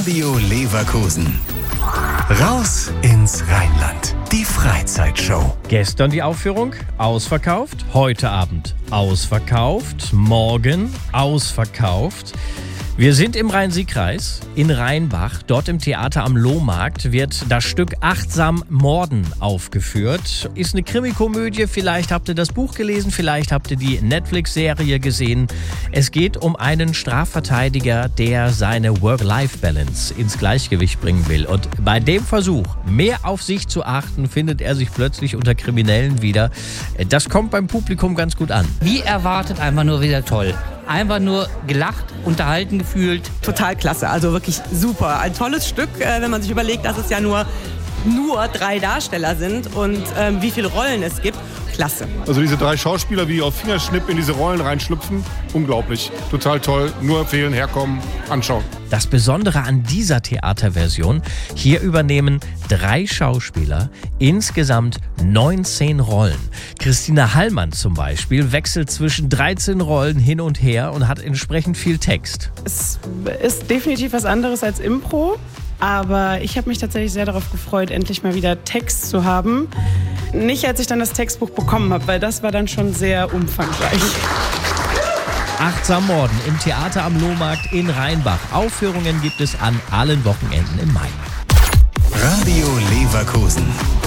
Radio Leverkusen. Raus ins Rheinland. Die Freizeitshow. Gestern die Aufführung, ausverkauft. Heute Abend ausverkauft. Morgen ausverkauft. Wir sind im Rhein-Sieg-Kreis in Rheinbach. Dort im Theater am Lohmarkt wird das Stück Achtsam Morden aufgeführt. Ist eine Krimikomödie, vielleicht habt ihr das Buch gelesen, vielleicht habt ihr die Netflix-Serie gesehen. Es geht um einen Strafverteidiger, der seine Work-Life-Balance ins Gleichgewicht bringen will. Und bei dem Versuch, mehr auf sich zu achten, findet er sich plötzlich unter Kriminellen wieder. Das kommt beim Publikum ganz gut an. Wie erwartet, einfach nur wieder toll. Einfach nur gelacht, unterhalten gefühlt. Total klasse, also wirklich super. Ein tolles Stück, wenn man sich überlegt, dass es ja nur 3 Darsteller sind und wie viele Rollen es gibt. Klasse. Also diese 3 Schauspieler, wie auf Fingerschnipp in diese Rollen reinschlüpfen, unglaublich. Total toll, nur empfehlen, herkommen, anschauen. Das Besondere an dieser Theaterversion, hier übernehmen 3 Schauspieler insgesamt 19 Rollen. Christina Hallmann zum Beispiel wechselt zwischen 13 Rollen hin und her und hat entsprechend viel Text. Es ist definitiv was anderes als Impro, aber ich habe mich tatsächlich sehr darauf gefreut, endlich mal wieder Text zu haben. Nicht, als ich dann das Textbuch bekommen habe, weil das war dann schon sehr umfangreich. Achtsam Morden im Theater am Lohmarkt in Rheinbach. Aufführungen gibt es an allen Wochenenden im Mai. Radio Leverkusen.